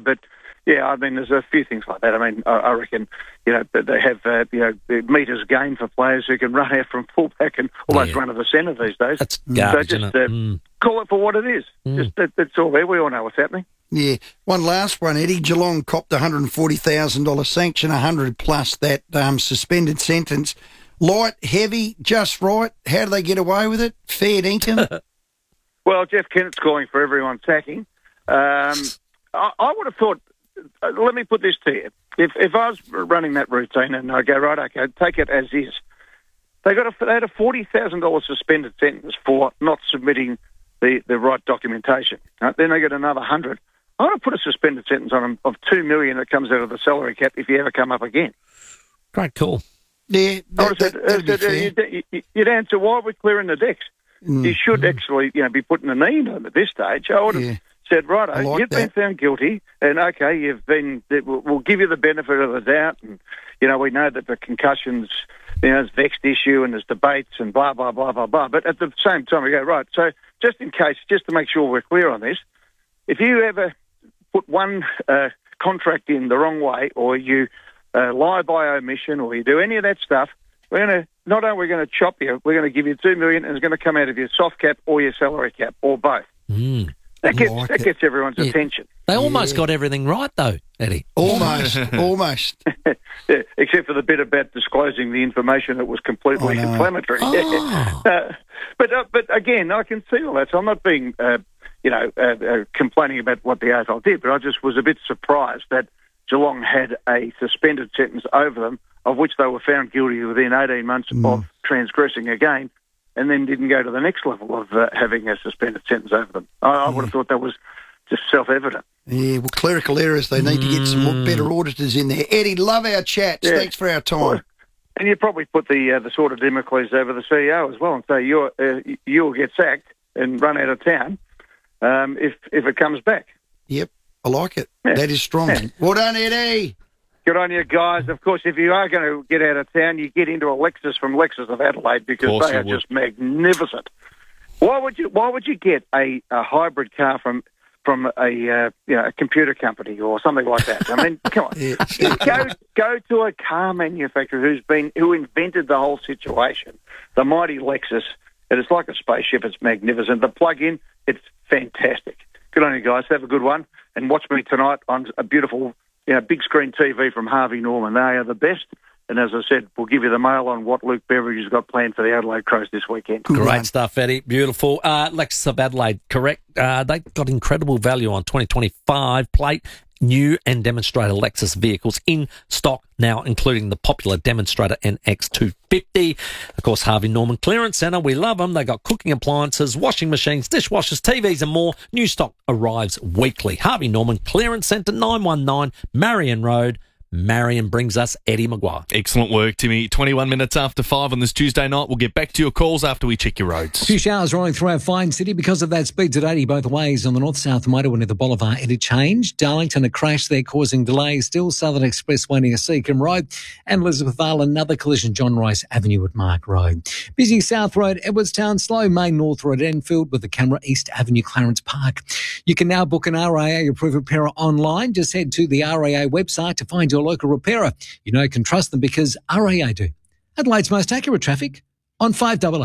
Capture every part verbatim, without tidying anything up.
but yeah, I mean, there's a few things like that. I mean, I, I reckon, you know, they have, uh, you know, metres gained for players who can run out from fullback and almost Yeah. run to the centre these days. That's garbage, so isn't just it? uh, Mm. call it for what it is. Mm. Just that, that's all there. We all know what's happening. Yeah. One last one, Eddie. Geelong copped a one hundred forty thousand dollars sanction, one hundred plus that um, suspended sentence. Light, heavy, just right. How do they get away with it? Fair dinkum? Well, Jeff Kennett's calling for everyone sacking. Um, I, I would have thought, uh, let me put this to you. If if I was running that routine and I go, right, okay, take it as is, they got a, they had a forty thousand dollars suspended sentence for not submitting the, the right documentation. Right? Then they get another one hundred. I want to put a suspended sentence on them of two million dollars that comes out of the salary cap if you ever come up again. Great call. Yeah, that, said, that, that'd be said, uh, fair. you'd, you'd answer, why are we clearing the decks? Mm. You should actually, you know, be putting a knee in them at this stage. I would have Yeah. said, right, I like you've been that. found guilty, and okay, you've been. We'll, we'll give you the benefit of the doubt, and you know, we know that the concussions, you know, is a vexed issue, and there's debates, and blah blah blah blah blah. But at the same time, we go right. So just in case, just to make sure we're clear on this, if you ever put one uh, contract in the wrong way, or you uh, lie by omission, or you do any of that stuff, we're going to not only we're going to chop you, we're going to give you two million, and it's going to come out of your soft cap or your salary cap or both. Mm. That gets like that it. gets everyone's Yeah. attention. They almost Yeah. got everything right, though, Eddie. Almost, almost. Yeah, except for the bit about disclosing the information that was completely I know. inflammatory. Oh. Uh, but uh, but again, I can see all that. So I'm not being, uh, you know, uh, uh, complaining about what the A F L did, but I just was a bit surprised that Geelong had a suspended sentence over them, of which they were found guilty within eighteen months Mm. of transgressing again, and then didn't go to the next level of uh, having a suspended sentence over them. I, I would have thought that was just self-evident. Yeah, well, clerical errors, they need to get some more, better auditors in there. Eddie, love our chats. Yeah. Thanks for our time. Well, and you probably put the uh, the sword of Damocles over the C E O as well and say you're, uh, you'll get sacked and run out of town um, if if it comes back. Yep, I like it. Yeah. That is strong. Yeah. Well done, Eddie. Good on you guys. Of course, if you are going to get out of town, you get into a Lexus from Lexus of Adelaide because Course they you are would. just magnificent. Why would you Why would you get a, a hybrid car from from a uh, you know, a computer company or something like that? I mean, come on. Yeah. go go to a car manufacturer who's been who invented the whole situation, the mighty Lexus, and it's like a spaceship. It's magnificent. The plug-in, it's fantastic. Good on you guys. Have a good one, and watch me tonight on a beautiful, you know, big screen T V from Harvey Norman. They are the best. And as I said, we'll give you the mail on what Luke Beveridge has got planned for the Adelaide Crows this weekend. Good Great one. stuff, Eddie. Beautiful. Uh, Lexus of Adelaide, correct. Uh, they got incredible value on twenty twenty-five plate, new and demonstrator Lexus vehicles in stock now, including the popular demonstrator N X two fifty. Of course, Harvey Norman Clearance Centre. We love them. They got cooking appliances, washing machines, dishwashers, T Vs and more. New stock arrives weekly. Harvey Norman Clearance Centre, nine one nine Marion Road. Marion brings us Eddie Maguire. Excellent work, Timmy. twenty-one minutes after five on this Tuesday night. We'll get back to your calls after we check your A roads. few showers rolling through our fine city because of that speeds at eighty both ways on the north-south motorway near the Bolivar interchange. Darlington, a crash there causing delays. Still Southern Expressway near Seacombe Road. And Elizabeth Vale, another collision, John Rice Avenue at Mark Road. Busy South Road, Edwardstown, slow Main North Road, Enfield with the camera East Avenue, Clarence Park. You can now book an R A A-approved repairer online. Just head to the R A A website to find your local repairer. You know, can trust them because R A A do. Adelaide's most accurate traffic on five A A.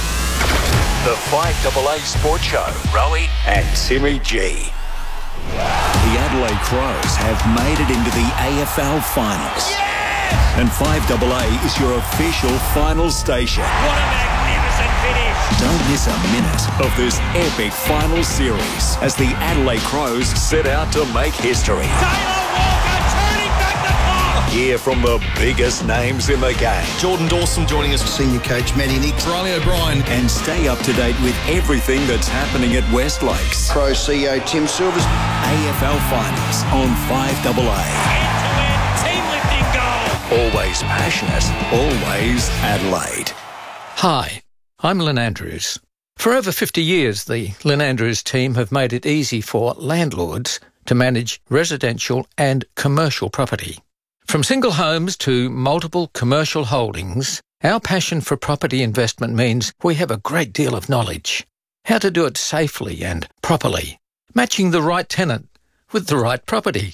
The five A A Sports Show. Rowie and Timmy G. The Adelaide Crows have made it into the A F L Finals. Yes! And five A A is your official final station. What a magnificent finish! Don't miss a minute of this epic final series as the Adelaide Crows set out to make history. Taylor Walker turning back the clock! Hear from the biggest names in the game. Jordan Dawson joining us. Senior coach Matty Nix. Riley O'Brien. And stay up to date with everything that's happening at West Lakes. Pro C E O Tim Silvers. A F L Finals on five A A. End-to-end team lifting goal! Always passionate, always Adelaide. Hi, I'm Lynn Andrews. For over fifty years, the Lynn Andrews team have made it easy for landlords to manage residential and commercial property. From single homes to multiple commercial holdings, our passion for property investment means we have a great deal of knowledge. How to do it safely and properly, matching the right tenant with the right property.